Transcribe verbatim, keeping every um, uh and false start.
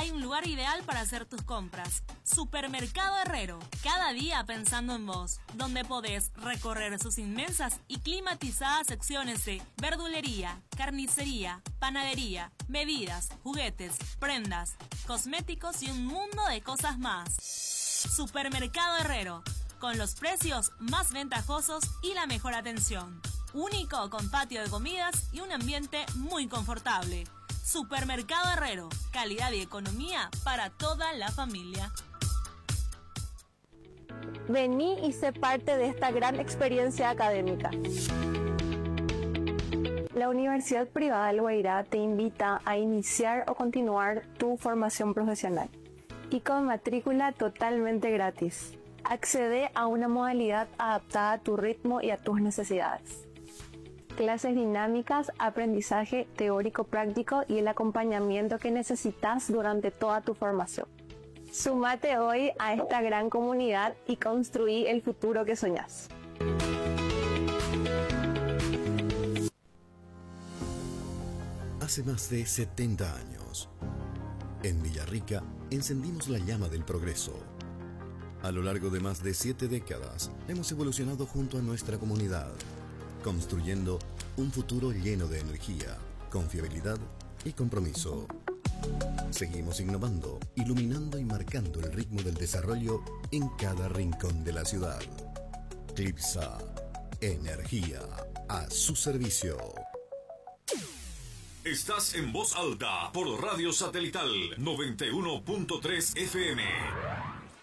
hay un lugar ideal para hacer tus compras. Supermercado Herrero, cada día pensando en vos, donde podés recorrer sus inmensas y climatizadas secciones de verdulería, carnicería, panadería, bebidas, juguetes, prendas, cosméticos y un mundo de cosas más. Supermercado Herrero, con los precios más ventajosos y la mejor atención. Único con patio de comidas y un ambiente muy confortable. Supermercado Herrero, calidad y economía para toda la familia. Vení y sé parte de esta gran experiencia académica. La Universidad Privada del Guairá te invita a iniciar o continuar tu formación profesional y con matrícula totalmente gratis. Accede a una modalidad adaptada a tu ritmo y a tus necesidades. Clases dinámicas, aprendizaje teórico-práctico y el acompañamiento que necesitas durante toda tu formación. Súmate hoy a esta gran comunidad y construí el futuro que soñás. Hace más de setenta años, en Villarrica encendimos la llama del progreso. A lo largo de más de siete décadas, hemos evolucionado junto a nuestra comunidad, construyendo un futuro lleno de energía, confiabilidad y compromiso. Seguimos innovando, iluminando y marcando el ritmo del desarrollo en cada rincón de la ciudad. Clipsa, energía a su servicio. Estás en voz alta por Radio Satelital noventa y uno punto tres F M.